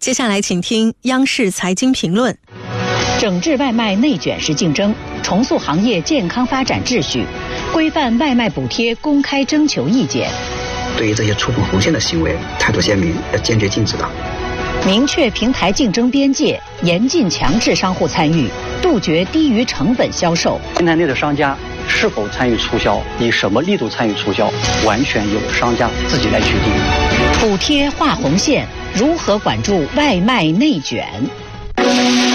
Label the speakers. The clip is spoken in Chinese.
Speaker 1: 接下来请听央视财经评论。
Speaker 2: 整治外卖内卷式竞争，重塑行业健康发展秩序，规范外卖补贴公开征求意见。
Speaker 3: 对于这些触碰红线的行为，态度鲜明，要坚决禁止的。
Speaker 2: 明确平台竞争边界，严禁强制商户参与，杜绝低于成本销售。
Speaker 4: 平台内的商家是否参与促销，以什么力度参与促销，完全由商家自己来决定。
Speaker 2: 补贴划红线，如何管住外卖内卷？